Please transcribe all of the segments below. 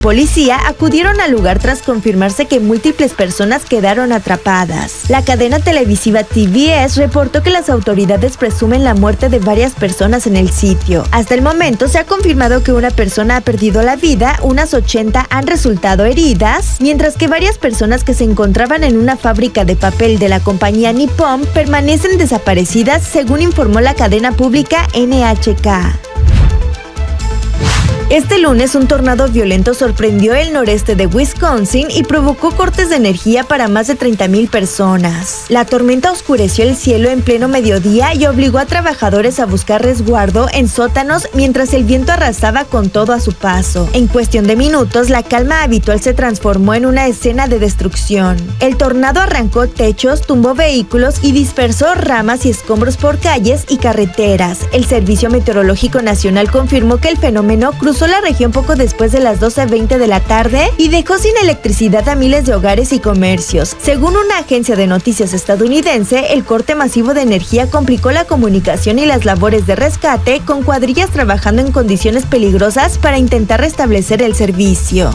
Policía acudieron al lugar tras confirmarse que múltiples personas quedaron atrapadas. La cadena televisiva TBS reportó que las autoridades presumen la muerte de varias personas en el sitio. Hasta el momento se ha confirmado que una persona ha perdido la vida, unas 80 han resultado heridas, mientras que varias personas que se encontraban en una fábrica de papel de la compañía Nippon permanecen desaparecidas, según informó la cadena pública NHK. Este lunes, un tornado violento sorprendió el noreste de Wisconsin y provocó cortes de energía para más de 30,000 personas. La tormenta oscureció el cielo en pleno mediodía y obligó a trabajadores a buscar resguardo en sótanos mientras el viento arrasaba con todo a su paso. En cuestión de minutos, la calma habitual se transformó en una escena de destrucción. El tornado arrancó techos, tumbó vehículos y dispersó ramas y escombros por calles y carreteras. El Servicio Meteorológico Nacional confirmó que el fenómeno cruzó la región poco después de las 12:20 de la tarde y dejó sin electricidad a miles de hogares y comercios. Según una agencia de noticias estadounidense, el corte masivo de energía complicó la comunicación y las labores de rescate, con cuadrillas trabajando en condiciones peligrosas para intentar restablecer el servicio.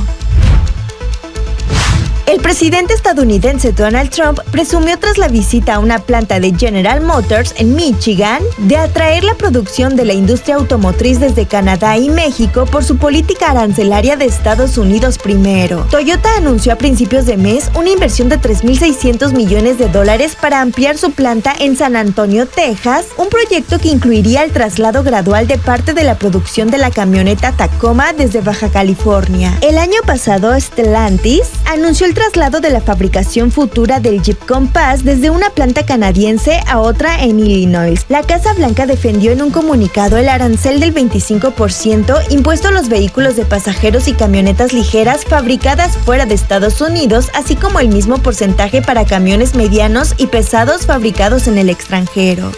El presidente estadounidense Donald Trump presumió tras la visita a una planta de General Motors en Michigan de atraer la producción de la industria automotriz desde Canadá y México por su política arancelaria de Estados Unidos primero. Toyota anunció a principios de mes una inversión de $3,600 millones para ampliar su planta en San Antonio, Texas, un proyecto que incluiría el traslado gradual de parte de la producción de la camioneta Tacoma desde Baja California. El año pasado, Stellantis anunció el traslado de la fabricación futura del Jeep Compass desde una planta canadiense a otra en Illinois. La Casa Blanca defendió en un comunicado el arancel del 25% impuesto a los vehículos de pasajeros y camionetas ligeras fabricadas fuera de Estados Unidos, así como el mismo porcentaje para camiones medianos y pesados fabricados en el extranjero.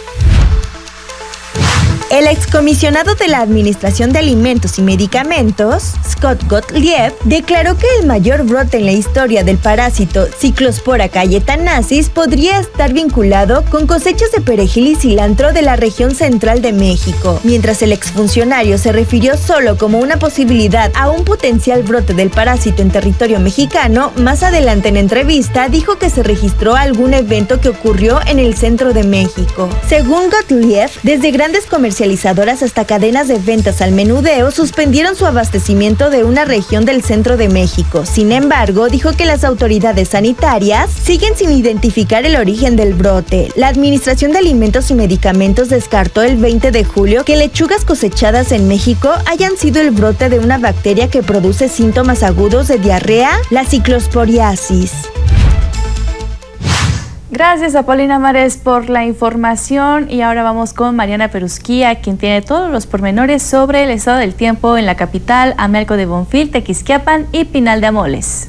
El excomisionado de la Administración de Alimentos y Medicamentos, Scott Gottlieb, declaró que el mayor brote en la historia del parásito Cyclospora cayetanasis podría estar vinculado con cosechas de perejil y cilantro de la región central de México, mientras el exfuncionario se refirió solo como una posibilidad a un potencial brote del parásito en territorio mexicano. Más adelante en entrevista dijo que se registró algún evento que ocurrió en el centro de México. Según Gottlieb, desde grandes comercializadoras hasta cadenas de ventas al menudeo suspendieron su abastecimiento de una región del centro de México. Sin embargo, dijo que las autoridades sanitarias siguen sin identificar el origen del brote. La Administración de Alimentos y Medicamentos descartó el 20 de julio que lechugas cosechadas en México hayan sido el brote de una bacteria que produce síntomas agudos de diarrea, la ciclosporiasis. Gracias a Paulina Mares por la información, y ahora vamos con Mariana Perusquía, quien tiene todos los pormenores sobre el estado del tiempo en la capital, Amelco de Bonfil, Tequisquiapan y Pinal de Amoles.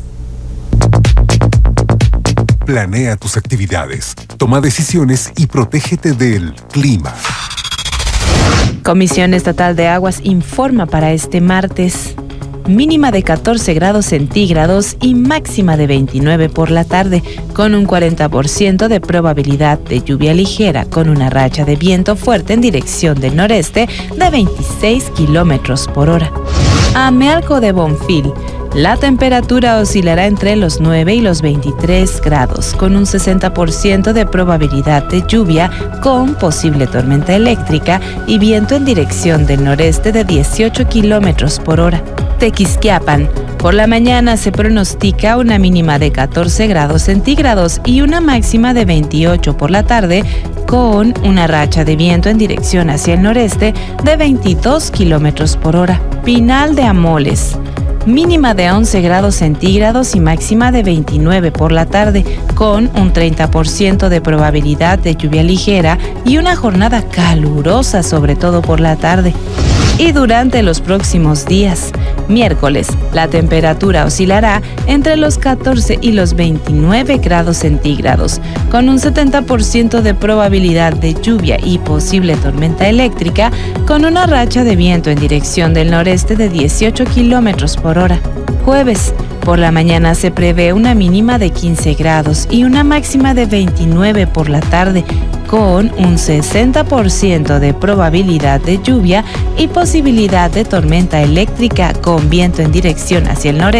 Planea tus actividades, toma decisiones y protégete del clima. Comisión Estatal de Aguas informa para este martes. Mínima de 14 grados centígrados y máxima de 29 por la tarde, con un 40% de probabilidad de lluvia ligera, con una racha de viento fuerte en dirección del noreste de 26 kilómetros por hora. Amelco de Bonfil. La temperatura oscilará entre los 9 y los 23 grados, con un 60% de probabilidad de lluvia, con posible tormenta eléctrica y viento en dirección del noreste de 18 kilómetros por hora. Tequisquiapan. Por la mañana se pronostica una mínima de 14 grados centígrados y una máxima de 28 por la tarde, con una racha de viento en dirección hacia el noreste de 22 kilómetros por hora. Pinal de Amoles. Mínima de 11 grados centígrados y máxima de 29 por la tarde, con un 30% de probabilidad de lluvia ligera y una jornada calurosa, sobre todo por la tarde. Y durante los próximos días, miércoles, la temperatura oscilará entre los 14 y los 29 grados centígrados, con un 70% de probabilidad de lluvia y posible tormenta eléctrica, con una racha de viento en dirección del noreste de 18 kilómetros por hora. Jueves, Por la mañana se prevé una mínima de 15 grados y una máxima de 29 por la tarde, con un 60% de probabilidad de lluvia y posibilidad de tormenta eléctrica con viento en dirección hacia el noreste.